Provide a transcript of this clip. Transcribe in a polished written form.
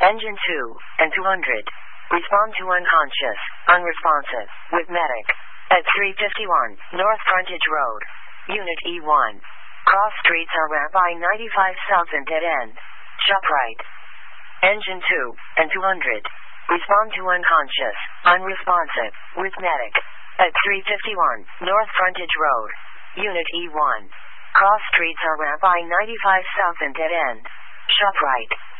Engine 2 and 200. Respond to unconscious, unresponsive, with medic. At 351, North Frontage Road. Unit E1. Cross streets are ramp I-95 south and dead end. Shop right. Engine 2 and 200. Respond to unconscious, unresponsive, with medic. At 351, North Frontage Road. Unit E1. Cross streets are ramp I-95 south and dead end. Shop right.